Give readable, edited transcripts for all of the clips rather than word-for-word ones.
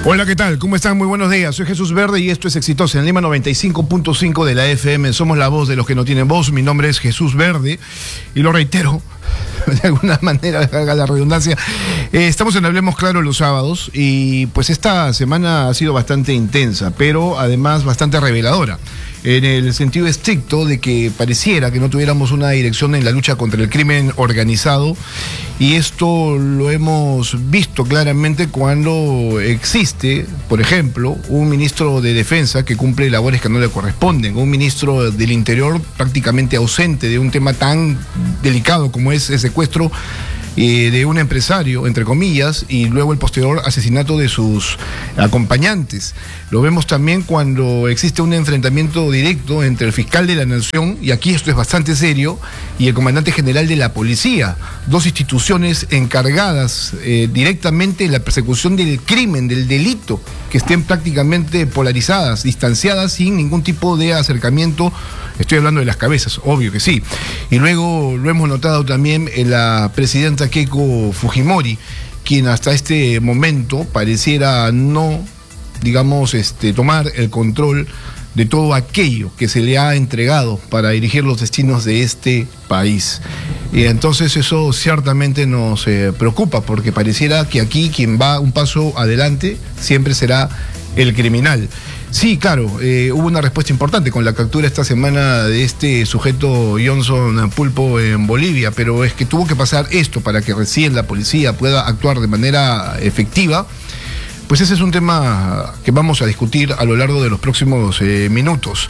Hola, ¿qué tal? ¿Cómo están? Muy buenos días. Soy Jesús Verde y esto es Exitosa en Lima 95.5 de la FM. Somos la voz de los que no tienen voz. Mi nombre es Jesús Verde y lo reitero, de alguna manera, haga la redundancia. Estamos en Hablemos Claro los sábados y pues esta semana ha sido bastante intensa, pero además bastante reveladora, en el sentido estricto de que pareciera que no tuviéramos una dirección en la lucha contra el crimen organizado, y esto lo hemos visto claramente cuando existe, por ejemplo, un ministro de Defensa que cumple labores que no le corresponden, un ministro del Interior prácticamente ausente de un tema tan delicado como es el secuestro de un empresario, entre comillas, y luego el posterior asesinato de sus acompañantes. Lo vemos también cuando existe un enfrentamiento directo entre el fiscal de la Nación, y aquí esto es bastante serio, y el comandante general de la policía, dos instituciones encargadas directamente de la persecución del crimen, del delito, que estén prácticamente polarizadas, distanciadas, sin ningún tipo de acercamiento. Estoy hablando de las cabezas, obvio que sí. Y luego lo hemos notado también en la presidenta Keiko Fujimori, quien hasta este momento pareciera no, digamos, tomar el control de todo aquello que se le ha entregado para dirigir los destinos de este país. Y entonces eso ciertamente nos preocupa, porque pareciera que aquí quien va un paso adelante siempre será el criminal. Sí, claro, hubo una respuesta importante con la captura esta semana de este sujeto Johnson Pulpo en Bolivia, pero es que tuvo que pasar esto para que recién la policía pueda actuar de manera efectiva. Pues ese es un tema que vamos a discutir a lo largo de los próximos minutos.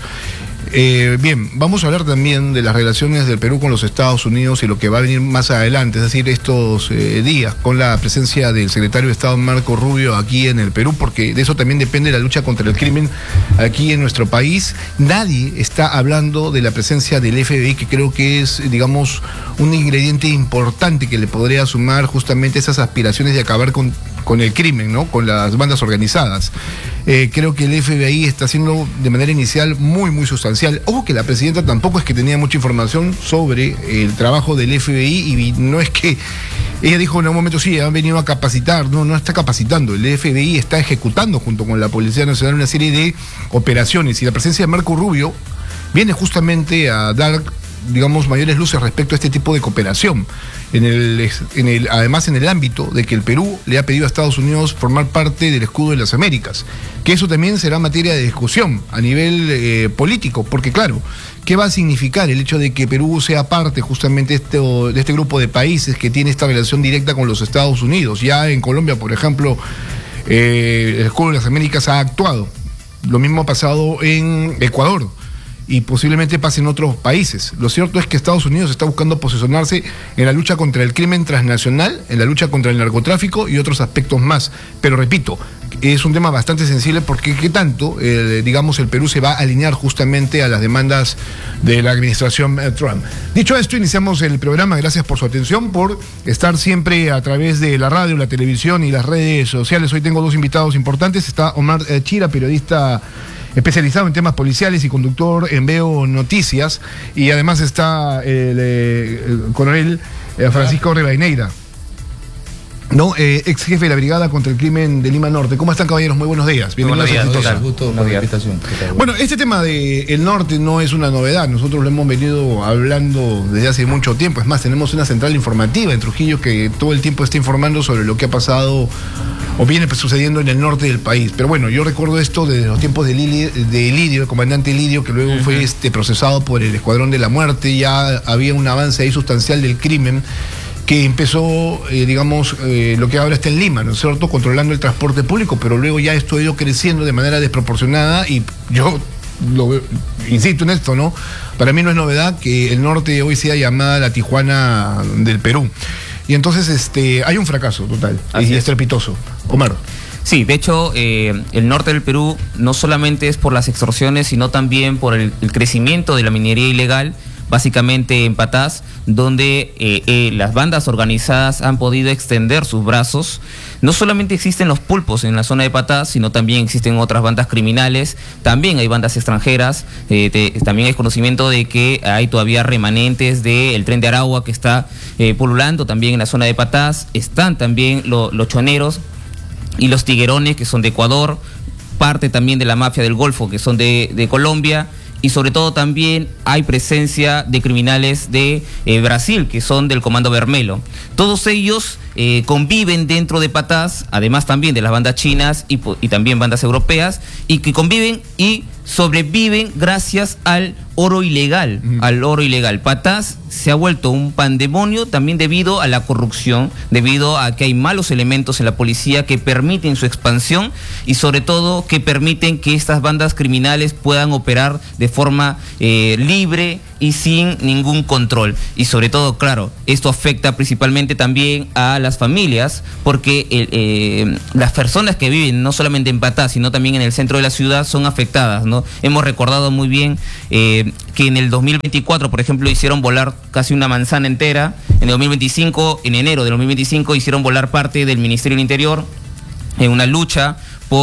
Bien, vamos a hablar también de las relaciones del Perú con los Estados Unidos y lo que va a venir más adelante, es decir, estos días, con la presencia del secretario de Estado Marco Rubio aquí en el Perú, porque de eso también depende la lucha contra el crimen aquí en nuestro país. Nadie está hablando de la presencia del FBI, que creo que es, digamos, un ingrediente importante que le podría sumar justamente esas aspiraciones de acabar con el crimen, ¿no? Con las bandas organizadas. Creo que el FBI está haciendo de manera inicial muy sustancial. Ojo que la presidenta tampoco es que tenía mucha información sobre el trabajo del FBI, y no es que ella dijo en un momento, sí, han venido a capacitar. No está capacitando. El FBI está ejecutando junto con la Policía Nacional una serie de operaciones, y la presencia de Marco Rubio viene justamente a dar, digamos, mayores luces respecto a este tipo de cooperación, además en el ámbito de que el Perú le ha pedido a Estados Unidos formar parte del escudo de las Américas, que eso también será materia de discusión a nivel político, porque claro, ¿qué va a significar el hecho de que Perú sea parte justamente de este grupo de países que tiene esta relación directa con los Estados Unidos? Ya en Colombia, por ejemplo, el escudo de las Américas ha actuado. Lo mismo ha pasado en Ecuador, y posiblemente pase en otros países. Lo cierto es que Estados Unidos está buscando posicionarse en la lucha contra el crimen transnacional, en la lucha contra el narcotráfico y otros aspectos más. Pero repito, es un tema bastante sensible, porque ¿qué tanto, digamos, el Perú se va a alinear justamente a las demandas de la administración Trump? Dicho esto, iniciamos el programa. Gracias por su atención, por estar siempre a través de la radio, la televisión y las redes sociales. Hoy tengo dos invitados importantes. Está Omar Chira, periodista especializado en temas policiales y conductor en Veo Noticias, y además está el coronel Francisco Rivadeneira, ex jefe de la Brigada contra el Crimen de Lima Norte. ¿Cómo están, caballeros? Muy buenos días. Bienvenidos a Exitosa. Gusto por la invitación. Bueno, este tema del norte no es una novedad. Nosotros lo hemos venido hablando desde hace mucho tiempo. Es más, tenemos una central informativa en Trujillo que todo el tiempo está informando sobre lo que ha pasado o viene sucediendo en el norte del país. Pero bueno, yo recuerdo esto desde los tiempos de Elidio, el comandante Elidio, que luego fue procesado por el Escuadrón de la Muerte. Ya había un avance ahí sustancial del crimen que empezó, digamos, lo que ahora está en Lima, ¿no es cierto?, controlando el transporte público, pero luego ya esto ha ido creciendo de manera desproporcionada, y yo insisto en esto, ¿no? Para mí no es novedad que el norte hoy sea llamada la Tijuana del Perú. Y entonces hay un fracaso total y estrepitoso. Omar. Sí, de hecho, el norte del Perú no solamente es por las extorsiones, sino también por el crecimiento de la minería ilegal, básicamente en Patás, donde las bandas organizadas han podido extender sus brazos. No solamente existen los pulpos en la zona de Patás, sino también existen otras bandas criminales, también hay bandas extranjeras, también hay conocimiento de que hay todavía remanentes del Tren de Aragua que está pululando también en la zona de Patás, están también los choneros. y los tiguerones, que son de Ecuador, parte también de la mafia del Golfo, que son de Colombia, y sobre todo también hay presencia de criminales de Brasil, que son del Comando Vermelho. Todos ellos conviven dentro de Patás, además también de las bandas chinas y también bandas europeas, y que conviven y sobreviven gracias al oro ilegal, Patás se ha vuelto un pandemonio también debido a la corrupción, debido a que hay malos elementos en la policía que permiten su expansión y sobre todo que permiten que estas bandas criminales puedan operar de forma libre y sin ningún control. Y sobre todo, claro, esto afecta principalmente también a las familias, porque las personas que viven no solamente en Patás, sino también en el centro de la ciudad son afectadas, ¿no? Hemos recordado muy bien que en el 2024, por ejemplo, hicieron volar casi una manzana entera. En el 2025, en enero del 2025, hicieron volar parte del Ministerio del Interior en una lucha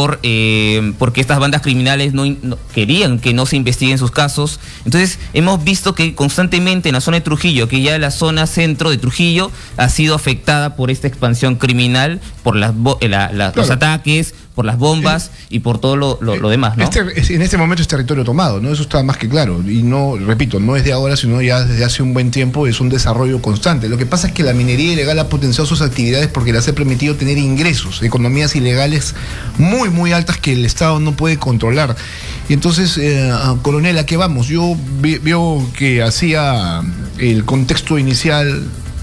porque estas bandas criminales no querían que no se investiguen sus casos. Entonces hemos visto que constantemente en la zona de Trujillo, que ya la zona centro de Trujillo ha sido afectada por esta expansión criminal, por los ataques, por las bombas y por todo lo demás, ¿no? En este momento es territorio tomado, ¿no? Eso está más que claro. Y no, repito, no es de ahora, sino ya desde hace un buen tiempo, es un desarrollo constante. Lo que pasa es que la minería ilegal ha potenciado sus actividades porque les ha permitido tener ingresos, economías ilegales muy, muy altas que el Estado no puede controlar. Y entonces, coronel, ¿a qué vamos? Yo veo que hacía el contexto inicial,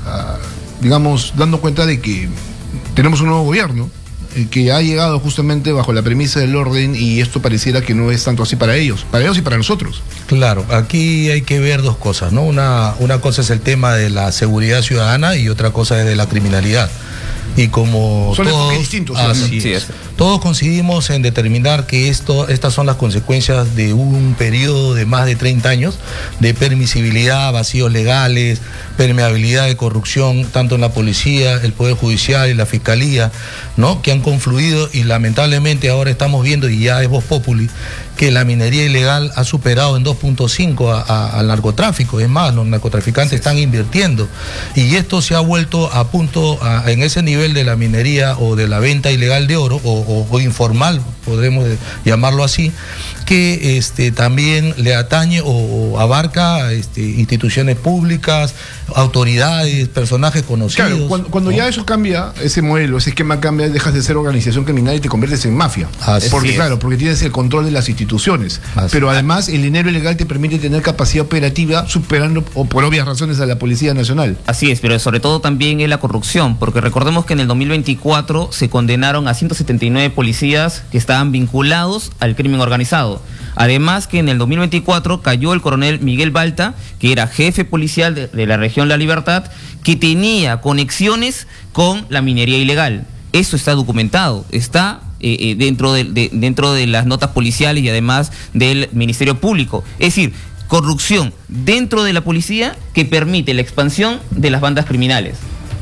digamos, dando cuenta de que tenemos un nuevo gobierno que ha llegado justamente bajo la premisa del orden, y esto pareciera que no es tanto así para ellos y para nosotros. Claro, aquí hay que ver dos cosas, ¿no? Una cosa es el tema de la seguridad ciudadana y otra cosa es de la criminalidad. Y como son todos distintos, así es. Todos coincidimos en determinar que estas son las consecuencias de un periodo de más de 30 años de permisibilidad, vacíos legales, permeabilidad de corrupción, tanto en la policía, el Poder Judicial y la Fiscalía, ¿no? Que han confluido, y lamentablemente ahora estamos viendo, y ya es voz populi, que la minería ilegal ha superado en 2.5 al narcotráfico. Es más, los narcotraficantes están invirtiendo, y esto se ha vuelto a punto en ese nivel de la minería o de la venta ilegal de oro o informal, podremos llamarlo así, que también le atañe o abarca instituciones públicas, autoridades, personajes conocidos. Claro, cuando ¿no? ya eso cambia, ese modelo, ese esquema cambia, dejas de ser organización criminal y te conviertes en mafia. Porque tienes el control de las instituciones. Pero además el dinero ilegal te permite tener capacidad operativa superando, o por obvias razones, a la Policía Nacional. Así es, pero sobre todo también es la corrupción, porque recordemos que en el 2024 se condenaron a 179 policías que estaban vinculados al crimen organizado. Además que en el 2024 cayó el coronel Miguel Balta, que era jefe policial de la región La Libertad, que tenía conexiones con la minería ilegal. Eso está documentado, está dentro de las notas policiales y además del Ministerio Público. Es decir, corrupción dentro de la policía que permite la expansión de las bandas criminales.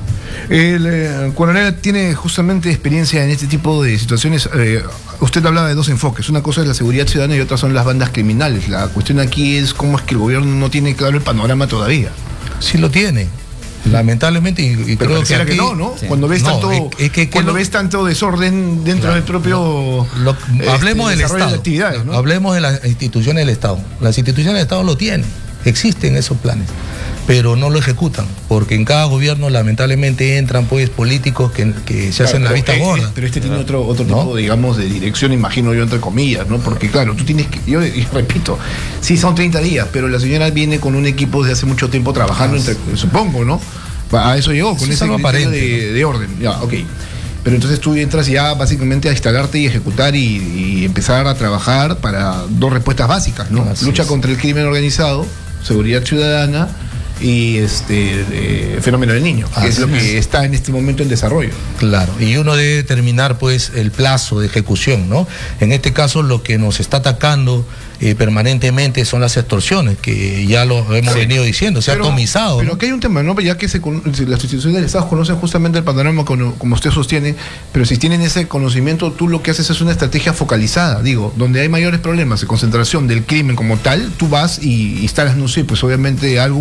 El coronel tiene justamente experiencia en este tipo de situaciones. Usted hablaba de dos enfoques. Una cosa es la seguridad ciudadana y otra son las bandas criminales. La cuestión aquí es cómo es que el gobierno no tiene claro el panorama todavía. Sí lo tiene, lamentablemente, y pero creo que no, ¿no? Sí. Cuando ves ves tanto desorden dentro del propio hablemos del Estado, de actividades, ¿no? Hablemos de las instituciones del Estado. Las instituciones del Estado lo tienen, existen esos planes, pero no lo ejecutan, porque en cada gobierno lamentablemente entran pues políticos que se hacen la vista gorda. Pero tiene otro tipo, digamos, de dirección, imagino yo, entre comillas, ¿no? Porque claro, tú tienes que, yo repito, sí son 30 días, pero la señora viene con un equipo de hace mucho tiempo trabajando, supongo, ¿no? A eso llegó, con ese criterio de orden. Ya, ok. Pero entonces tú entras ya básicamente a instalarte y ejecutar y empezar a trabajar para dos respuestas básicas, ¿no? Lucha contra el crimen organizado, seguridad ciudadana y fenómeno del niño, que es lo que está en este momento en desarrollo. Claro, y uno debe determinar pues el plazo de ejecución, ¿no? En este caso lo que nos está atacando permanentemente son las extorsiones, que ya lo hemos venido diciendo, se ha atomizado. Pero aquí hay un tema, ¿no? Ya que las instituciones del Estado conocen justamente el panorama como usted sostiene, pero si tienen ese conocimiento, tú lo que haces es una estrategia focalizada, digo, donde hay mayores problemas de concentración del crimen como tal, tú vas y instalas, no sé, pues obviamente algo mucho más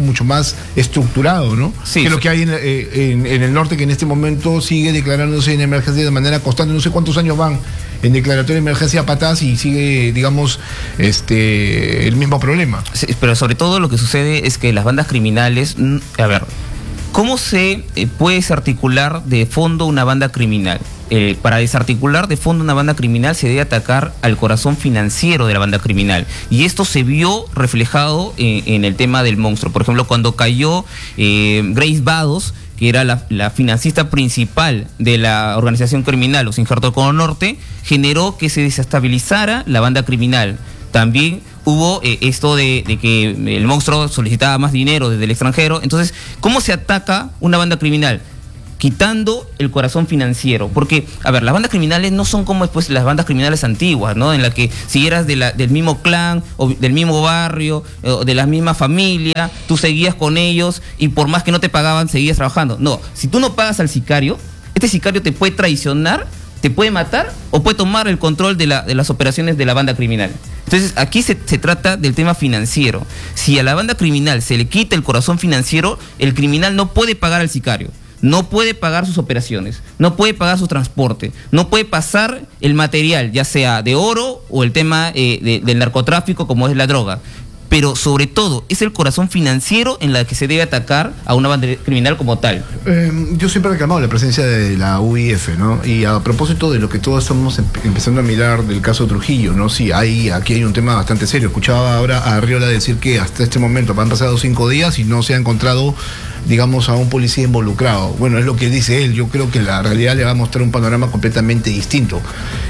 más estructurado, ¿no? Sí, que es lo que hay en el norte, que en este momento sigue declarándose en emergencia de manera constante. No sé cuántos años van en declaratoria de emergencia a patadas y sigue, digamos, el mismo problema. Sí, pero sobre todo lo que sucede es que las bandas criminales, a ver, ¿cómo se puede desarticular de fondo una banda criminal? Para desarticular de fondo una banda criminal se debe atacar al corazón financiero de la banda criminal. Y esto se vio reflejado en el tema del monstruo. Por ejemplo, cuando cayó Grace Vados, que era la financista principal de la organización criminal, los Injertos Cono Norte, generó que se desestabilizara la banda criminal. También hubo esto de que el monstruo solicitaba más dinero desde el extranjero. Entonces, ¿cómo se ataca una banda criminal? Quitando el corazón financiero, porque, a ver, las bandas criminales no son como después las bandas criminales antiguas, ¿no? En la que si eras del mismo clan, o del mismo barrio, o de la misma familia, tú seguías con ellos y por más que no te pagaban, seguías trabajando. No, si tú no pagas al sicario, este sicario te puede traicionar, te puede matar o puede tomar el control de las operaciones de la banda criminal. Entonces, aquí se trata del tema financiero. Si a la banda criminal se le quita el corazón financiero, el criminal no puede pagar al sicario. No puede pagar sus operaciones, no puede pagar su transporte, no puede pasar el material, ya sea de oro o el tema del narcotráfico como es la droga. Pero sobre todo es el corazón financiero en la que se debe atacar a una banda criminal como tal. Yo siempre he reclamado la presencia de la UIF, ¿no? Y a propósito de lo que todos estamos empezando a mirar del caso Trujillo, ¿no? Sí, aquí hay un tema bastante serio. Escuchaba ahora a Arriola decir que hasta este momento han pasado 5 días y no se ha encontrado, digamos, a un policía involucrado. Bueno, es lo que dice él. Yo creo que la realidad le va a mostrar un panorama completamente distinto.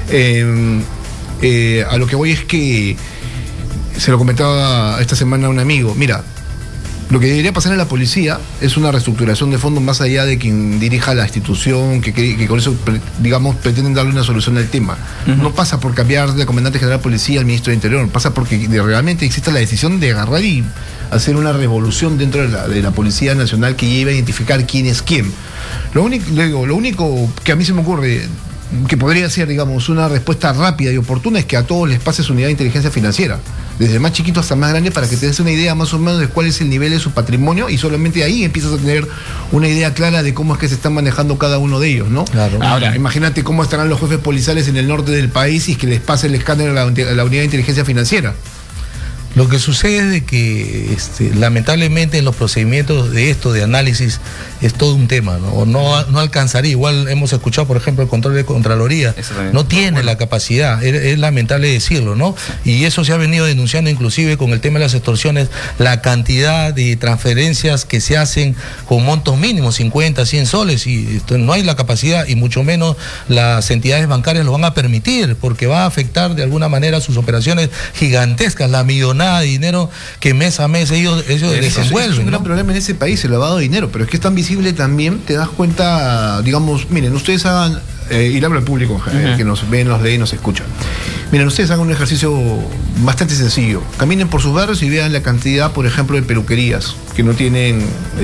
A lo que voy es que se lo comentaba esta semana a un amigo. Mira, lo que debería pasar en la policía es una reestructuración de fondo más allá de quien dirija la institución, que con eso, digamos, pretenden darle una solución al tema. No pasa por cambiar de comandante general de policía al ministro de Interior, pasa porque realmente existe la decisión de agarrar y hacer una revolución dentro de la Policía Nacional que lleve a identificar quién es quién. Lo único que a mí se me ocurre que podría ser, digamos, una respuesta rápida y oportuna es que a todos les pase su unidad de inteligencia financiera, desde el más chiquito hasta el más grande, para que te des una idea más o menos de cuál es el nivel de su patrimonio y solamente ahí empiezas a tener una idea clara de cómo es que se están manejando cada uno de ellos, ¿no? Claro. Ahora, imagínate cómo estarán los jefes policiales en el norte del país y que les pase el escáner a la unidad de inteligencia financiera. Lo que sucede es de que lamentablemente en los procedimientos de análisis es todo un tema, ¿no? No alcanzaría. Igual hemos escuchado, por ejemplo, el control de Contraloría no tiene la capacidad, es lamentable decirlo, ¿no? Y eso se ha venido denunciando inclusive con el tema de las extorsiones, la cantidad de transferencias que se hacen con montos mínimos, 50, 100 soles, y no hay la capacidad, y mucho menos las entidades bancarias lo van a permitir, porque va a afectar de alguna manera sus operaciones gigantescas, la millonada de dinero que mes a mes ellos desenvuelven. Es un gran problema en ese país, el lavado de dinero, pero es que es tan visible también, te das cuenta, digamos, miren, ustedes hagan, y le hablo al público que nos ve, nos lee y nos escucha. Miren, ustedes hagan un ejercicio bastante sencillo. Caminen por sus barrios y vean la cantidad, por ejemplo, de peluquerías que no tienen,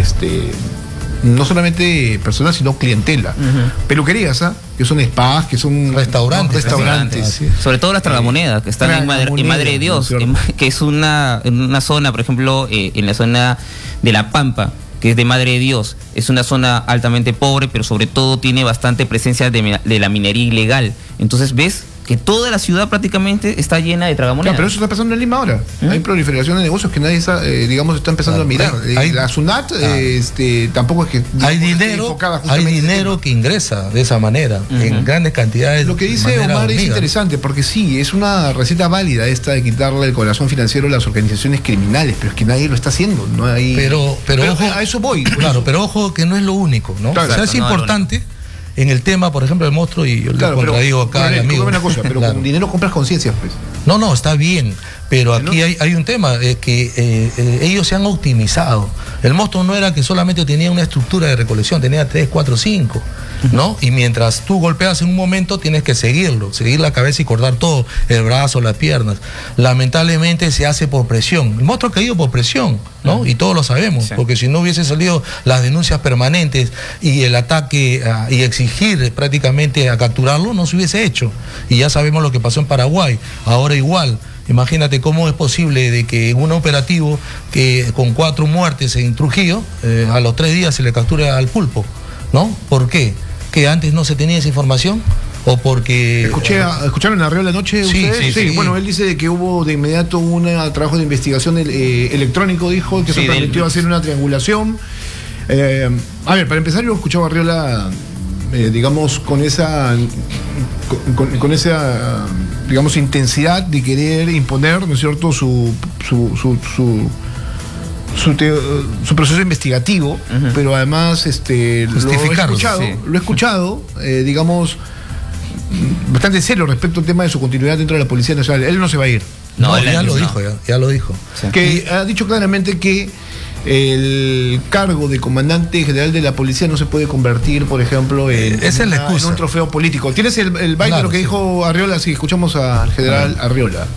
no solamente personal, sino clientela. Peluquerías, que son spas, que son restaurantes. Sobre todo las tragamonedas, que están en Madre de Dios, que es una zona, por ejemplo, en la zona de La Pampa, que es de Madre de Dios. Es una zona altamente pobre, pero sobre todo tiene bastante presencia de la minería ilegal. Entonces, ¿ves? Que toda la ciudad prácticamente está llena de tragamonedas. Claro, pero eso está pasando en Lima ahora. Hay proliferación de negocios que nadie está, digamos, está empezando a mirar. La SUNAT tampoco es que... Hay dinero que ingresa de esa manera, en grandes cantidades. Lo que dice Omar es interesante, porque sí, es una receta válida esta de quitarle el corazón financiero a las organizaciones criminales, pero es que nadie lo está haciendo. No hay... pero ojo, a eso voy. Claro, pero ojo que no es lo único, ¿no? Claro, o sea, es importante... En el tema, por ejemplo, del monstruo, y yo le contradigo acá al amigo. Una cosa, pero con dinero compras conciencias, pues. No, está bien, pero aquí hay un tema, que ellos se han optimizado. El monstruo no era que solamente tenía una estructura de recolección, tenía 3, 4, 5. ¿no? Y mientras tú golpeas en un momento, tienes que seguir la cabeza y cortar todo, el brazo, las piernas. Lamentablemente se hace por presión. El monstruo ha caído por presión, ¿no? Y todos lo sabemos, porque si no hubiese salido las denuncias permanentes y el ataque y exigir prácticamente a capturarlo, no se hubiese hecho. Y ya sabemos lo que pasó en Paraguay. Ahora igual. Imagínate cómo es posible de que en un operativo que con 4 muertes en Trujillo, a los 3 días se le capture al pulpo, ¿no? ¿Por qué? ¿Que antes no se tenía esa información? ¿O porque...? ¿Escucharon a Arriola anoche ustedes? Sí. Bueno, él dice de que hubo de inmediato un trabajo de investigación electrónico, dijo, que se permitió hacer una triangulación. A ver, para empezar, yo escuchaba a Arriola, digamos, con esa digamos, intensidad de querer imponer, ¿no es cierto?, su proceso investigativo, pero además lo he escuchado, digamos, bastante serio respecto al tema de su continuidad dentro de la Policía Nacional. Él no se va a ir. No, ya lo dijo. Sí. Que ha dicho claramente que el cargo de comandante general de la policía no se puede convertir, por ejemplo, en un trofeo político. ¿Tienes el baile de lo que dijo Arriola? Sí, escuchamos al general Arriola.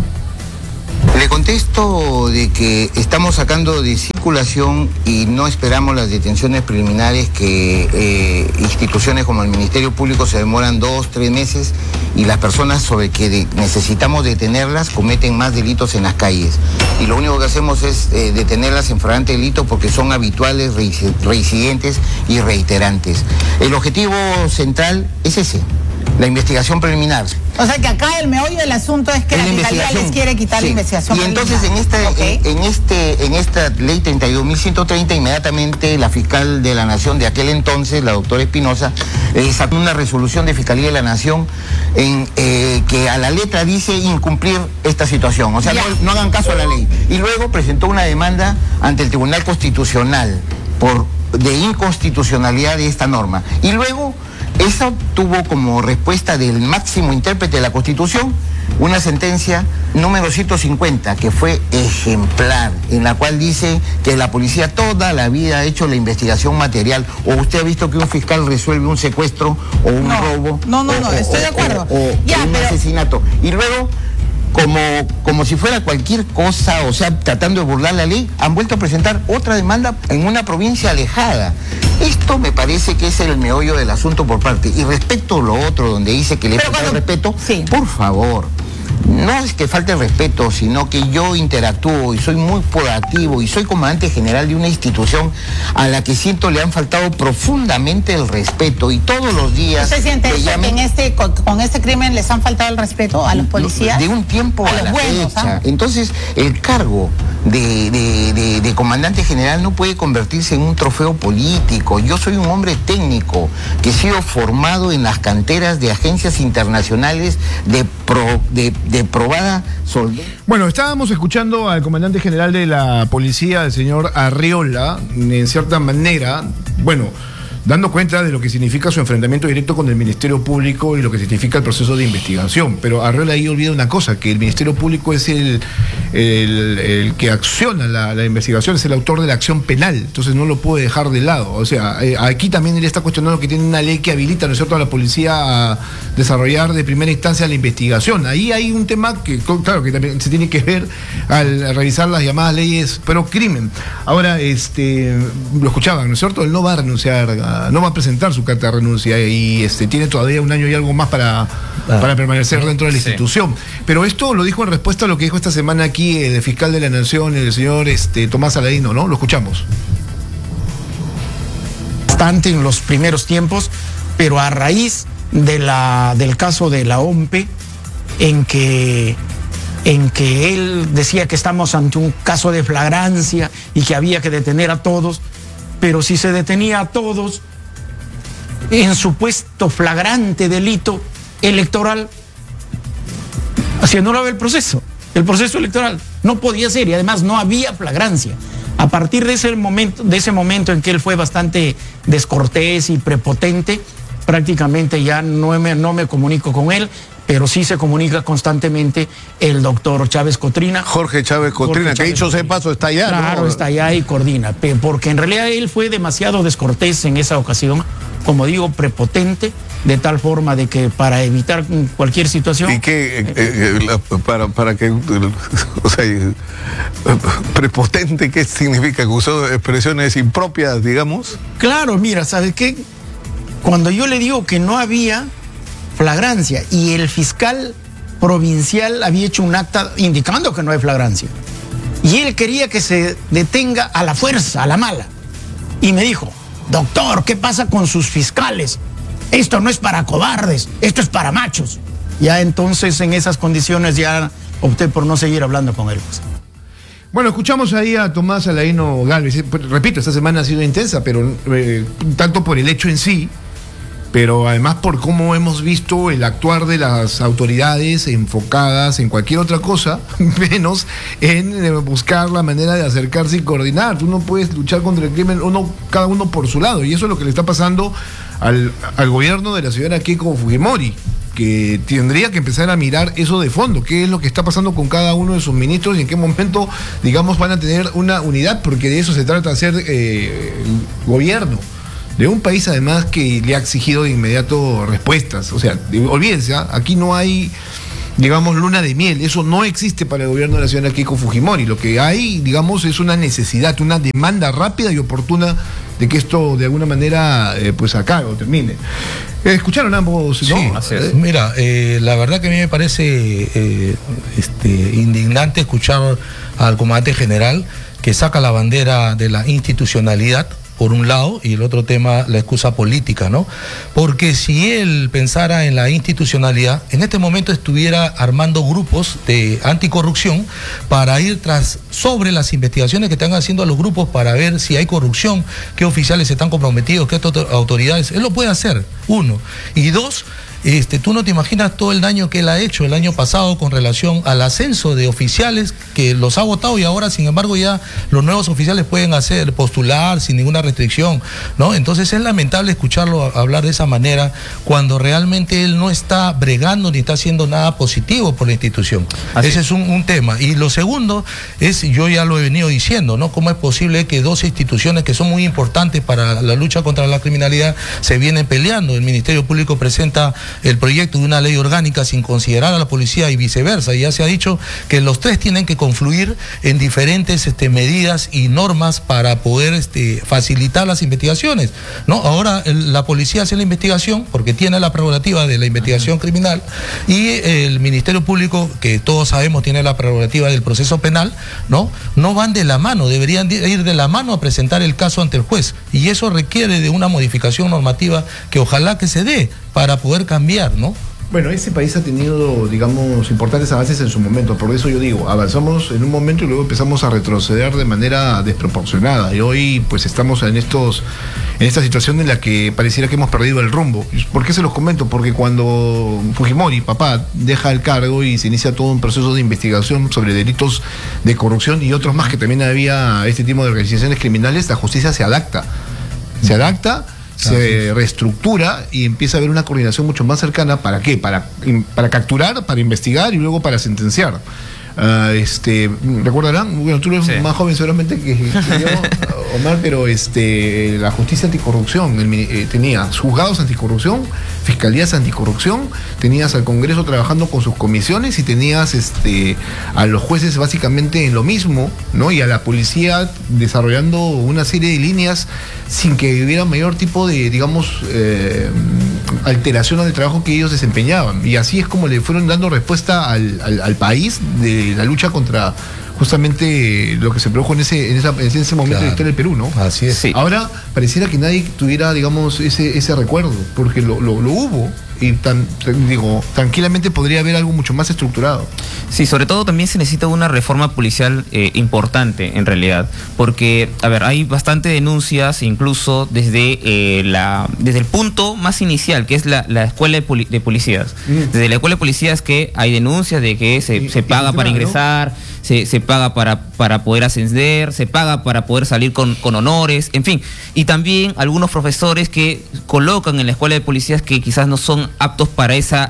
Le contesto de que estamos sacando de circulación y no esperamos las detenciones preliminares que instituciones como el Ministerio Público se demoran 2, 3 meses y las personas sobre que necesitamos detenerlas cometen más delitos en las calles. Y lo único que hacemos es detenerlas en flagrante delito porque son habituales, reincidentes y reiterantes. El objetivo central es ese. La investigación preliminar. O sea que acá el meollo del asunto es que la Fiscalía les quiere quitar la investigación preliminar. Y entonces en esta ley 32.130 inmediatamente la fiscal de la Nación de aquel entonces, la doctora Espinosa, sacó una resolución de Fiscalía de la Nación en que a la letra dice incumplir esta situación. O sea, no hagan caso a la ley. Y luego presentó una demanda ante el Tribunal Constitucional de inconstitucionalidad de esta norma. Y luego eso tuvo como respuesta del máximo intérprete de la Constitución una sentencia número 150, que fue ejemplar, en la cual dice que la policía toda la vida ha hecho la investigación material. ¿O usted ha visto que un fiscal resuelve un secuestro o un robo? No, estoy de acuerdo. O un asesinato. Y luego, como si fuera cualquier cosa, o sea, tratando de burlar la ley, han vuelto a presentar otra demanda en una provincia alejada. Esto me parece que es el meollo del asunto por parte. Y respecto a lo otro, donde dice que le falta el respeto, por favor, no es que falte el respeto, sino que yo interactúo y soy muy proactivo y soy comandante general de una institución a la que siento le han faltado profundamente el respeto y todos los días... ¿Usted siente que con este crimen les han faltado el respeto a los policías? De un tiempo a la fecha. Entonces, el cargo de comandante general no puede convertirse en un trofeo político. Yo soy un hombre técnico que he sido formado en las canteras de agencias internacionales de probada solvencia. Bueno, estábamos escuchando al comandante general de la policía, el señor Arriola, en cierta manera, bueno, dando cuenta de lo que significa su enfrentamiento directo con el Ministerio Público y lo que significa el proceso de investigación. Pero Arriola ahí olvida una cosa, que el Ministerio Público es el que acciona la investigación, es el autor de la acción penal, entonces no lo puede dejar de lado. O sea, aquí también él está cuestionando que tiene una ley que habilita, ¿no es cierto?, a la policía a desarrollar de primera instancia la investigación. Ahí hay un tema que, claro, que también se tiene que ver al revisar las llamadas leyes pro crimen. Ahora, lo escuchaban, ¿no es cierto? Él no va a renunciar, no va a presentar su carta de renuncia y tiene todavía 1 año y algo más para permanecer dentro de la institución. Pero esto lo dijo en respuesta a lo que dijo esta semana aquí el fiscal de la Nación, el señor Tomás Aladino, ¿no? Lo escuchamos. Bastante en los primeros tiempos, pero a raíz del caso de la OMPE, en que él decía que estamos ante un caso de flagrancia y que había que detener a todos, pero si se detenía a todos en supuesto flagrante delito electoral, así anulaba el proceso electoral. No podía ser, y además no había flagrancia. A partir de ese momento en que él fue bastante descortés y prepotente, prácticamente ya no me comunico con él, pero sí se comunica constantemente el doctor Chávez Cotrina. Jorge Chávez Cotrina, que dicho sea de paso, está allá, claro, ¿no? Está allá y coordina, porque en realidad él fue demasiado descortés en esa ocasión, como digo, prepotente, de tal forma de que para evitar cualquier situación... ¿Y qué, para que, o sea, prepotente, qué significa? ¿Que usó expresiones impropias, digamos? Claro, mira, ¿sabes qué? Cuando yo le digo que no había flagrancia y el fiscal provincial había hecho un acta indicando que no hay flagrancia, y él quería que se detenga a la fuerza, a la mala, y me dijo: doctor, ¿qué pasa con sus fiscales? Esto no es para cobardes, esto es para machos. Ya entonces, en esas condiciones, ya opté por no seguir hablando con él. Bueno, escuchamos ahí a Tomás Alaino Gálvez. Repito, esta semana ha sido intensa, pero tanto por el hecho en sí, pero además por cómo hemos visto el actuar de las autoridades enfocadas en cualquier otra cosa, menos en buscar la manera de acercarse y coordinar. Tú no puedes luchar contra el crimen, cada uno por su lado, y eso es lo que le está pasando al gobierno de la señora Keiko Fujimori, que tendría que empezar a mirar eso de fondo, qué es lo que está pasando con cada uno de sus ministros y en qué momento, digamos, van a tener una unidad, porque de eso se trata, hacer gobierno de un país además que le ha exigido de inmediato respuestas. O sea, olvídense, aquí no hay, digamos, luna de miel, eso no existe para el gobierno de la señora Keiko Fujimori. Lo que hay, digamos, es una necesidad, una demanda rápida y oportuna de que esto de alguna manera pues acabe o termine. ¿Escucharon ambos? Sí, ¿no? Mira, la verdad que a mí me parece indignante escuchar al comandante general que saca la bandera de la institucionalidad por un lado, y el otro tema, la excusa política, ¿no? Porque si él pensara en la institucionalidad, en este momento estuviera armando grupos de anticorrupción para ir sobre las investigaciones que están haciendo a los grupos para ver si hay corrupción, qué oficiales están comprometidos, qué autoridades. Él lo puede hacer, uno. Y dos, tú no te imaginas todo el daño que él ha hecho el año pasado con relación al ascenso de oficiales que los ha votado, y ahora, sin embargo, ya los nuevos oficiales pueden postular sin ninguna restricción, ¿no? Entonces es lamentable escucharlo hablar de esa manera cuando realmente él no está bregando ni está haciendo nada positivo por la institución. Ese es un tema. Y lo segundo es, yo ya lo he venido diciendo, ¿no? ¿Cómo es posible que dos instituciones que son muy importantes para la lucha contra la criminalidad se vienen peleando? El Ministerio Público presenta el proyecto de una ley orgánica sin considerar a la policía y viceversa, y ya se ha dicho que los tres tienen que confluir en diferentes medidas y normas para poder facilitar las investigaciones, ¿no? Ahora la policía hace la investigación porque tiene la prerrogativa de la investigación criminal, y el Ministerio Público, que todos sabemos tiene la prerrogativa del proceso penal, ¿no? No van de la mano, deberían ir de la mano a presentar el caso ante el juez, y eso requiere de una modificación normativa que ojalá que se dé para poder cambiar, ¿no? Bueno, ese país ha tenido, digamos, importantes avances en su momento, por eso yo digo, avanzamos en un momento y luego empezamos a retroceder de manera desproporcionada, y hoy pues estamos en esta situación en la que pareciera que hemos perdido el rumbo. ¿Por qué se los comento? Porque cuando Fujimori, papá, deja el cargo y se inicia todo un proceso de investigación sobre delitos de corrupción y otros más que también había este tipo de organizaciones criminales, la justicia se adapta, se reestructura y empieza a haber una coordinación mucho más cercana. ¿Para qué? Para capturar, para investigar y luego para sentenciar. Recordarán, bueno, tú eres más joven seguramente que yo, Omar, pero la justicia anticorrupción tenía juzgados anticorrupción, fiscalías anticorrupción, tenías al Congreso trabajando con sus comisiones y tenías a los jueces básicamente en lo mismo, ¿no? Y a la policía desarrollando una serie de líneas sin que hubiera mayor tipo de, digamos, alteración del trabajo que ellos desempeñaban. Y así es como le fueron dando respuesta al país de la lucha contra justamente lo que se produjo en ese momento de la historia del Perú, ¿no? Así es. Sí. Ahora pareciera que nadie tuviera, digamos, ese recuerdo, porque lo hubo, y tranquilamente podría haber algo mucho más estructurado. Sí, sobre todo también se necesita una reforma policial importante, en realidad, porque, a ver, hay bastante denuncias, incluso desde el punto más inicial, que es la escuela de policías. Desde la escuela de policías que hay denuncias de que se paga para ingresar, ¿no? se paga para poder ascender, se paga para poder salir con honores, en fin. Y también algunos profesores que colocan en la escuela de policías que quizás no son aptos para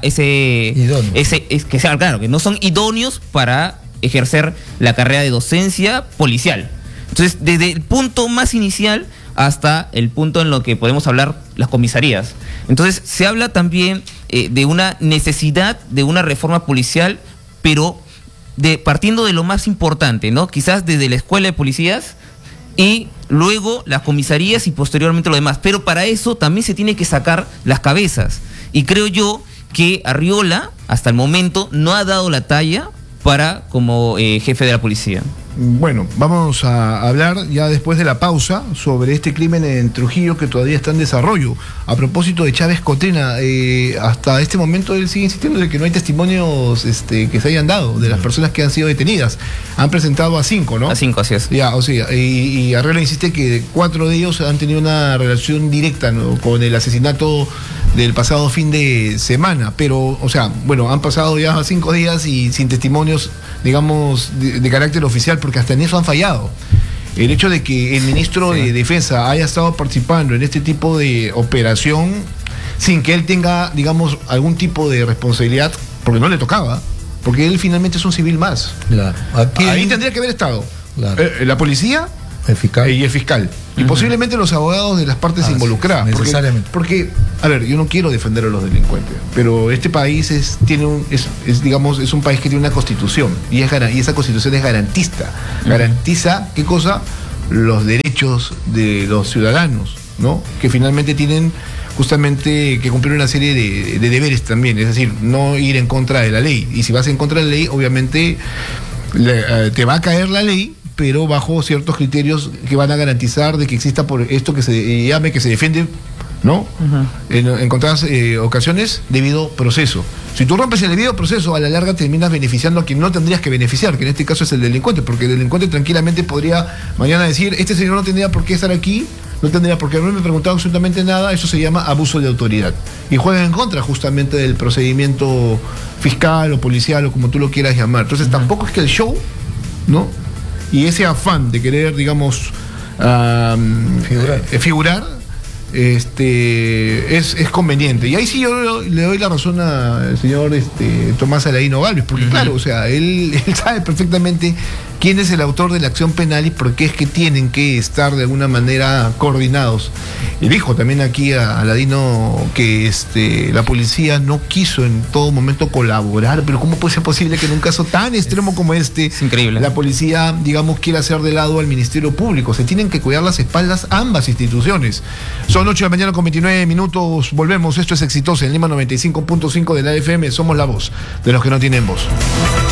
que no son idóneos para ejercer la carrera de docencia policial. Entonces, desde el punto más inicial hasta el punto en lo que podemos hablar las comisarías. Entonces, se habla también de una necesidad de una reforma policial, pero partiendo de lo más importante, ¿no? Quizás desde la escuela de policías y luego las comisarías y posteriormente lo demás. Pero para eso también se tiene que sacar las cabezas. Y creo yo que Arriola, hasta el momento, no ha dado la talla como jefe de la policía. Bueno, vamos a hablar ya después de la pausa sobre este crimen en Trujillo que todavía está en desarrollo. A propósito de Chávez Cotrina, hasta este momento él sigue insistiendo de que no hay testimonios que se hayan dado de las personas que han sido detenidas. Han presentado a 5, ¿no? A 5, así es. Ya, o sea, y Arriola insiste que 4 de ellos han tenido una relación directa, ¿no?, con el asesinato del pasado fin de semana, pero, o sea, bueno, han pasado ya 5 días y sin testimonios, digamos, de carácter oficial, porque hasta en eso han fallado. El hecho de que el ministro de Defensa haya estado participando en este tipo de operación sin que él tenga, digamos, algún tipo de responsabilidad, porque no le tocaba, porque él finalmente es un civil más. Claro. Ahí tendría que haber estado la policía y el fiscal. Y posiblemente los abogados de las partes involucradas. Necesariamente. Porque, a ver, yo no quiero defender a los delincuentes, pero este país es un país que tiene una constitución y esa constitución es garantista. Garantiza, ¿qué cosa? Los derechos de los ciudadanos, ¿no? Que finalmente tienen justamente que cumplir una serie de deberes también, es decir, no ir en contra de la ley. Y si vas en contra de la ley, obviamente te va a caer la ley, pero bajo ciertos criterios que van a garantizar de que exista por esto que se llame, que se defiende, ¿no? En contadas ocasiones, debido proceso. Si tú rompes el debido proceso, a la larga terminas beneficiando a quien no tendrías que beneficiar, que en este caso es el delincuente, porque el delincuente tranquilamente podría mañana decir, este señor no tendría por qué estar aquí, no tendría por qué haberme preguntado absolutamente nada. Eso se llama abuso de autoridad y juega en contra justamente del procedimiento fiscal o policial o como tú lo quieras llamar. Entonces tampoco es que el show, ¿no?, y ese afán de querer, digamos, figurar es conveniente. Y ahí sí yo le doy la razón al señor Tomás Aladino Gálvez, porque claro, o sea, él sabe perfectamente quién es el autor de la acción penal y por qué es que tienen que estar de alguna manera coordinados. Y dijo también aquí a Aladino que la policía no quiso en todo momento colaborar, pero ¿cómo puede ser posible que en un caso tan extremo como este, es increíble, la policía, digamos, quiera hacer de lado al Ministerio Público? Se tienen que cuidar las espaldas ambas instituciones. Son 8 de la mañana con 29 minutos, volvemos, esto es Exitosa en Lima 95.5 de la FM, somos la voz de los que no tienen voz.